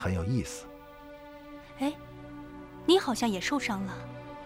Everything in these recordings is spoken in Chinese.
很有意思。 哎，你好像也受伤了。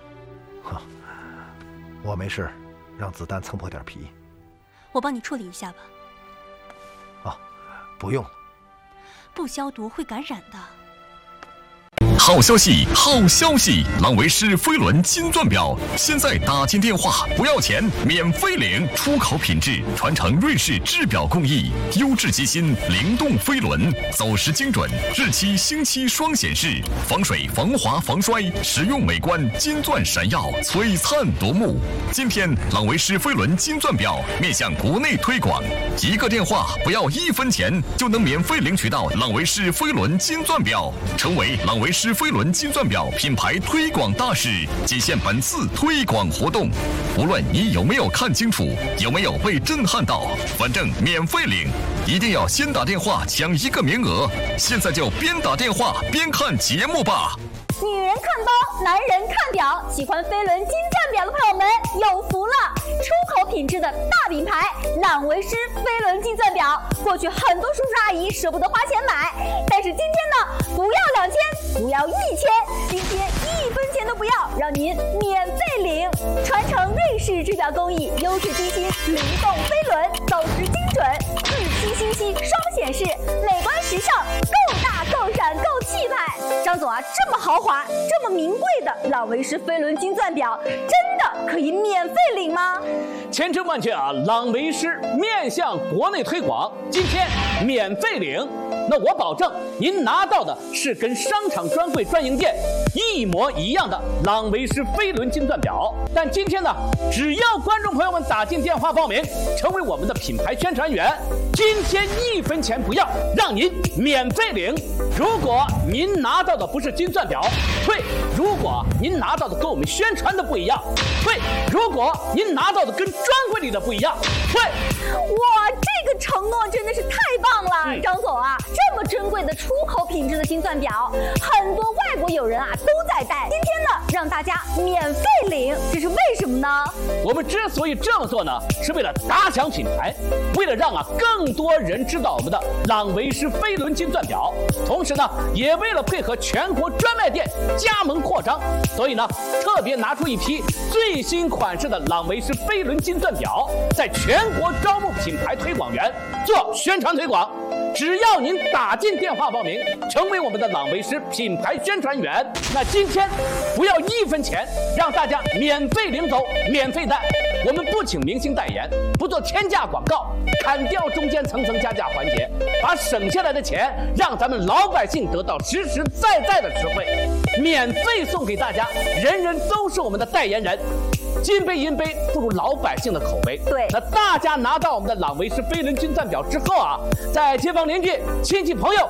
我没事，让子弹蹭破点皮。 我帮你处理一下吧。 不用了。 不消毒会感染的。 好消息，好消息！朗维诗飞轮金钻表现在打进电话不要钱，免费领，出口品质，传承瑞士制表工艺，优质机芯，灵动飞轮，走时精准，日期星期双显示，防水防滑防摔，实用美观，金钻闪耀，璀璨夺目。今天朗维诗飞轮金钻表面向国内推广，一个电话不要1分钱就能免费领取到朗维诗飞轮金钻表，成为朗维诗飞轮金钻表品牌推广大使，仅限本次推广活动。无论你有没有看清楚，有没有被震撼到，反正免费领，一定要先打电话抢1个名额。现在就边打电话边看节目吧。 女人看包，男人看表，喜欢飞轮金钻表的朋友们有福了！出口品质的大品牌朗维诗飞轮金钻表，过去很多叔叔阿姨舍不得花钱买，但是今天呢，不要2000，不要1000，今天1分钱都不要，让您免费领。传承瑞士制表工艺，优质机芯，灵动飞轮，走时精准，日期星期双显示，美观时尚，够大够闪够气派。张总啊，这么豪华，这么名贵的朗维诗飞轮金钻表，真的可以免费领吗？ 千真万确啊！朗维诗面向国内推广，今天免费领。那我保证您拿到的是跟商场专柜专营店一模一样的朗维诗飞轮金钻表。但今天呢，只要观众朋友们打进电话报名，成为我们的品牌宣传员，今天1分钱不要，让您免费领。如果您拿到的不是金钻表，退；如果您拿到的跟我们宣传的不一样，退；如果您拿到的跟专柜里的不一样，退。 哇，这个承诺真的是太棒了，张总啊！这么珍贵的出口品质的金钻表，很多外国友人啊都在戴。今天呢，让大家免费领，这是为什么呢？ 我们之所以这么做呢，是为了打响品牌，为了让更多人知道我们的朗维诗飞轮金钻表，同时呢，也为了配合全国专卖店加盟扩张，所以呢，特别拿出一批最新款式的朗维诗飞轮金钻表，在全国招募品牌推广员做宣传推广。只要您打进电话报名，成为我们的朗维诗品牌宣传员，那今天不要1分钱，让大家免费领走，免费戴。我们不请明星代言，不做天价广告，砍掉中间层层加价环节，把省下来的钱让咱们老百姓得到实实在在的实惠，免费送给大家，人人都是我们的代言人。金杯银杯不如老百姓的口碑。 对， 那大家拿到我们的朗维诗飞轮金钻表之后啊，在街坊邻居、亲戚朋友，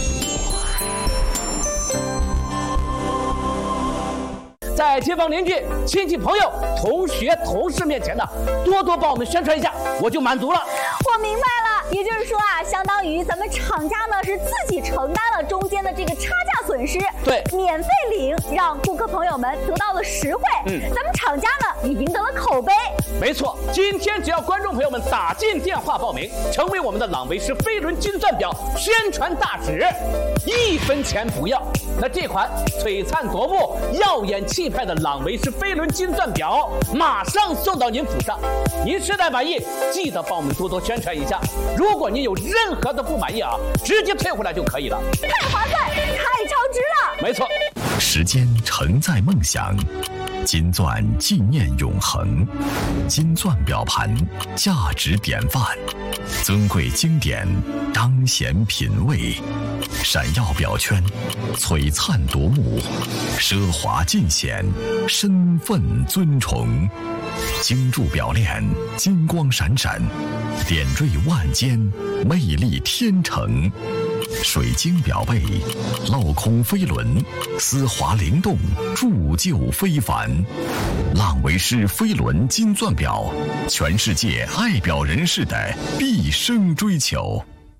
在街坊邻居、亲戚朋友、同学、同事面前呢，多多帮我们宣传一下，我就满足了。 我明白了，也就是说啊，相当于咱们厂家呢是自己承担了中间的这个差价损失， 对， 免费领，让顾客朋友们得到了实惠，咱们厂家呢也赢得了口碑。 没错，今天只要观众朋友们打进电话报名，成为我们的朗维诗飞轮金钻表宣传大使，1分钱不要。那这款璀璨夺目、耀眼气派的朗维诗飞轮金钻表马上送到您府上，您实在满意，记得帮我们多多宣传一下。如果您有任何的不满意啊，直接退回来就可以了。 太划算，太超值了。 没错， 时间承载梦想，金钻纪念永恒，金钻表盘价值典范，尊贵经典彰显品味，闪耀表圈璀璨夺目，奢华尽显身份尊崇，精铸表链金光闪闪，点缀万间魅力天成，水晶表背镂空飞轮，丝滑灵动铸就非凡。朗维诗飞轮金钻表，全世界爱表人士的毕生追求。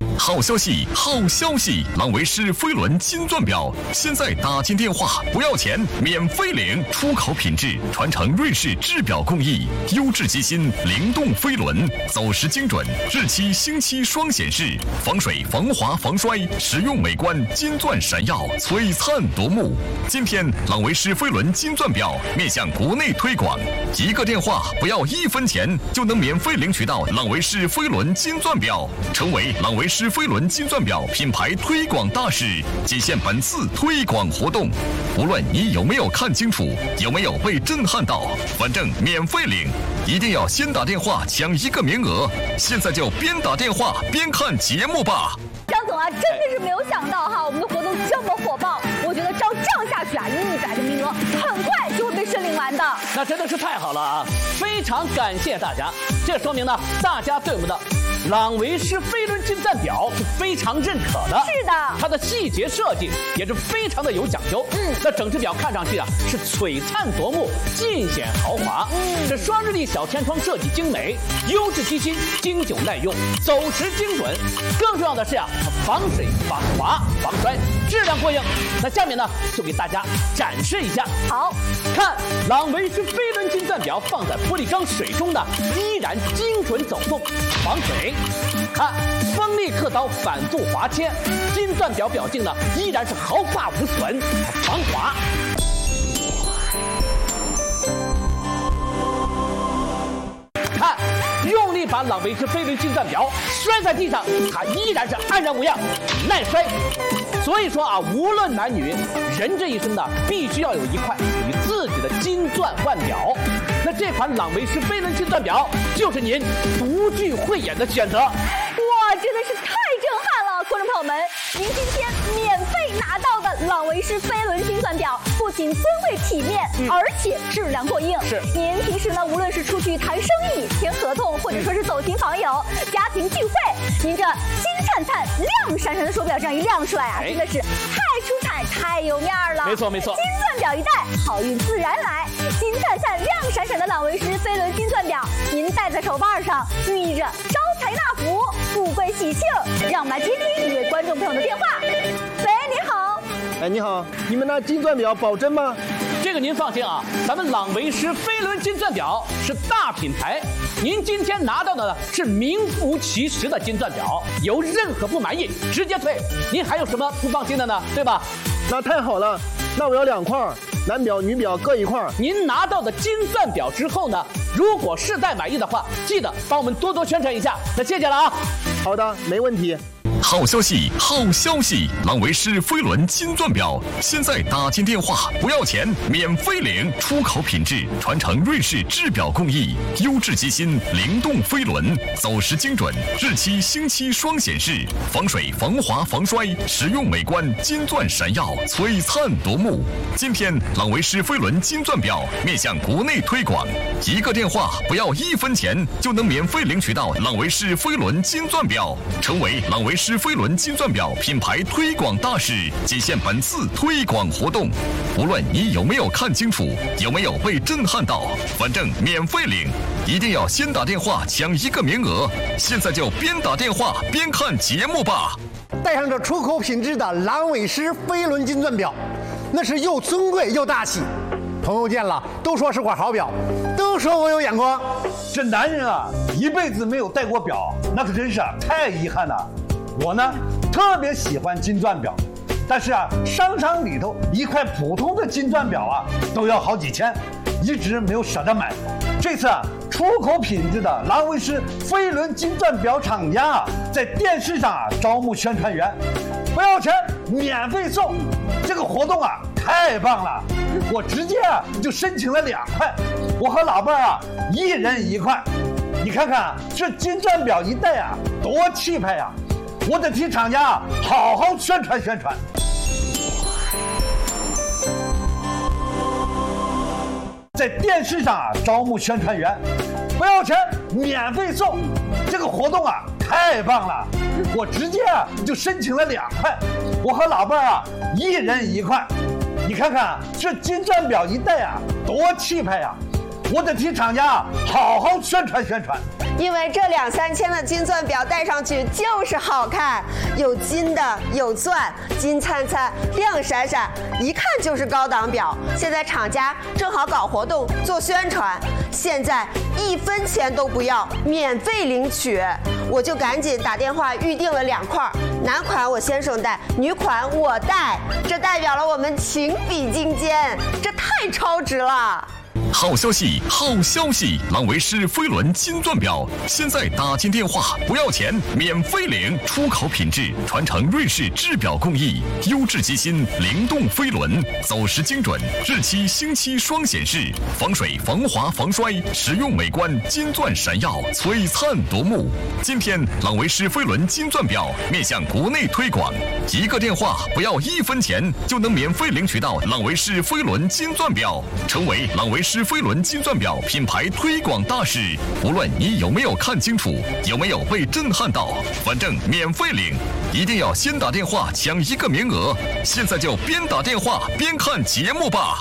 好消息，好消息！朗维诗飞轮金钻表现在打进电话不要钱，免费领，出口品质，传承瑞士制表工艺，优质机芯，灵动飞轮，走时精准，日期星期双显示，防水、防滑、防摔，实用美观，金钻闪耀，璀璨夺目。今天朗维诗飞轮金钻表面向国内推广，一个电话不要1分钱就能免费领取到朗维诗飞轮金钻表，成为朗维诗飞轮金钻表品牌推广大使，仅限本次推广活动。无论你有没有看清楚，有没有被震撼到，反正免费领，一定要先打电话抢1个名额。现在就边打电话边看节目吧。 张总啊，真的是没有想到哈，我们的活动这么火爆。我觉得照这样下去啊，100个名额很快就会被申领完的。 那真的是太好了啊！非常感谢大家，这说明呢，大家对我们的朗维诗飞轮金钻表是非常认可的。 是的， 它的细节设计也是非常的有讲究。那整只表看上去啊是璀璨夺目，尽显豪华。这双日历小天窗设计精美，优质机芯，经久耐用，走时精准。更重要的是啊，它防水、防滑、防摔，质量过硬。那下面呢，就给大家展示一下。 好， 看朗维诗飞轮金钻表放在玻璃缸水中呢，依然精准走动，防水。看锋利刻刀反复划切，金钻表表径呢依然是毫发无损，防滑。看，用力把朗维诗飞轮金钻表摔在地上，它依然是安然无恙，耐摔。所以说啊，无论男女，人这一生呢，必须要有一块属于自己的金钻腕表。那这款朗维诗飞轮金钻表就是您独具慧眼的选择。 哇，真的是太震撼了！观众朋友们，您今天免费拿到的朗维诗飞轮金钻表，不仅尊贵体面，而且质量过硬。 是， 您平时呢，无论是出去谈生意、签合同，或者说是走亲访友、家庭聚会，您这金灿灿、亮闪闪的手表这样一亮出来啊，真的是太出彩、太有面儿了。 没错没错， 金钻表一戴，好运自然来。金灿灿、亮闪闪的朗维诗飞轮金钻表，您戴在手腕上，寓意着招财纳福、富贵喜庆。让我们来接听一位观众朋友的电话。喂，你好。 哎，你好，你们那金钻表保真吗？ 这个您放心啊，咱们朗维诗飞轮金钻表是大品牌，您今天拿到的呢是名副其实的金钻表，有任何不满意直接退，您还有什么不放心的呢？对吧？ 那太好了，那我要2块，男表女表各1块。 您拿到的金钻表之后呢，如果试戴满意的话，记得帮我们多多宣传一下。那谢谢了啊。 好的，没问题。 好消息，好消息！朗维诗飞轮金钻表现在打进电话不要钱，免费领，出口品质，传承瑞士制表工艺，优质机芯，灵动飞轮，走时精准，日期星期双显示，防水、防滑、防摔，实用美观，金钻闪耀，璀璨夺目。今天朗维诗飞轮金钻表面向国内推广，一个电话不要1分钱就能免费领取到朗维诗飞轮金钻表，成为朗维诗飞轮金钻表品牌推广大使，仅限本次推广活动。无论你有没有看清楚，有没有被震撼到，反正免费领，一定要先打电话抢1个名额。现在就边打电话边看节目吧。 戴上这出口品质的朗维诗飞轮金钻表，那是又尊贵又大气。朋友见了都说是块好表，都说我有眼光。 这男人啊，一辈子没有戴过表，那可真是太遗憾了。我呢，特别喜欢金钻表，但是啊，商场里头一块普通的金钻表啊，都要好几千，一直没有舍得买。这次啊，出口品质的朗维诗飞轮金钻表厂家啊，在电视上啊招募宣传员，不要钱，免费送。这个活动啊，太棒了！我直接啊就申请了2块，我和老伴儿啊1人1块。你看看这金钻表一戴啊，多气派呀！我得替厂家好好宣传宣传。在电视上啊招募宣传员，不要钱，免费送。这个活动啊太棒了！我直接啊就申请了2块，我和老伴儿啊1人1块。你看看这金钻表一戴啊，多气派呀！ 我得替厂家好好宣传宣传。 因为这2、3千的金钻表戴上去就是好看，有金的，有钻，金灿灿，亮闪闪，一看就是高档表。现在厂家正好搞活动做宣传，现在1分钱都不要，免费领取。我就赶紧打电话预定了2块，男款我先生戴，女款我戴，这代表了我们情比金坚，这太超值了。 好消息，好消息！朗维诗飞轮金钻表现在打进电话不要钱，免费领，出口品质，传承瑞士制表工艺，优质机芯，灵动飞轮，走时精准，日期星期双显示，防水、防滑、防摔，实用美观，金钻闪耀，璀璨夺目。今天朗维诗飞轮金钻表面向国内推广，一个电话不要1分钱，就能免费领取到朗维诗飞轮金钻表，成为朗维诗飞轮金钻表品牌推广大使。无论你有没有看清楚，有没有被震撼到，反正免费领，一定要先打电话抢1个名额。现在就边打电话边看节目吧。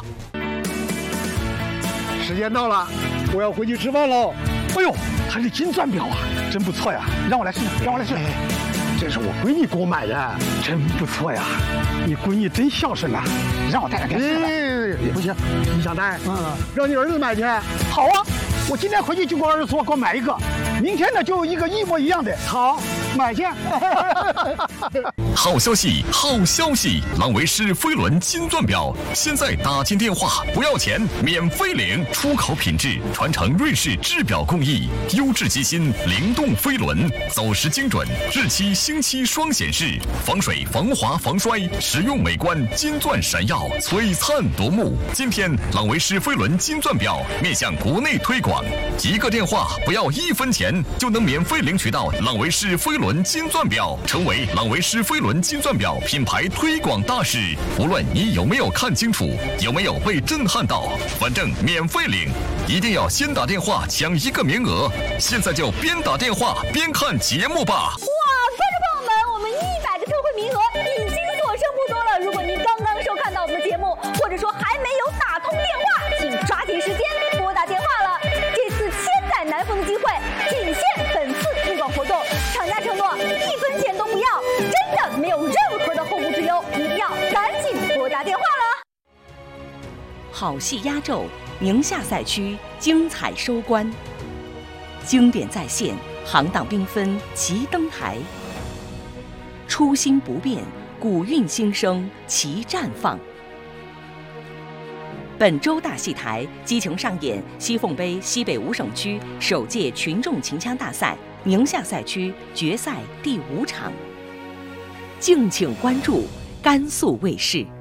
时间到了，我要回去吃饭喽。 哎呦，还是金钻表啊，真不错呀！让我来试，让我来试。 这是我闺女给我买的， 真不错呀！你闺女真孝顺呐，让我带上电视来。 不行，你想戴？让你儿子买去。 好啊，我今天回去就给我儿子说，给我买一个。明天呢，就有一个一模一样的。好，买去。 好消息，好消息！朗维诗飞轮金钻表现在打进电话不要钱，免费领，出口品质，传承瑞士制表工艺，优质机芯，灵动飞轮，走时精准，日期星期双显示，防水、防滑、防摔，实用美观，金钻闪耀，璀璨夺目。今天朗维诗飞轮金钻表面向国内推广，一个电话不要1分钱，就能免费领取到朗维诗飞轮金钻表，成为朗维诗飞轮金钻表品牌推广大使。无论你有没有看清楚，有没有被震撼到，反正免费领，一定要先打电话抢1个名额。现在就边打电话边看节目吧。 哇，观众朋友们，我们100个特惠名额已经所剩不多了。如果您刚刚收看到我们的节目，或者说还没有打通电话，请抓紧时间拨打电话了。这次千载难逢的机会，仅限本次推广活动，厂家承诺1分钱都不要，真的没有任何的后顾之忧，一定要赶紧拨打电话了。 好戏压轴，宁夏赛区精彩收官，经典再现，行当缤纷齐登台，初心不变，古韵新生齐绽放。本周大戏台激情上演西凤杯西北5省区首届群众秦腔大赛宁夏赛区决赛第5场，敬请关注甘肃卫视。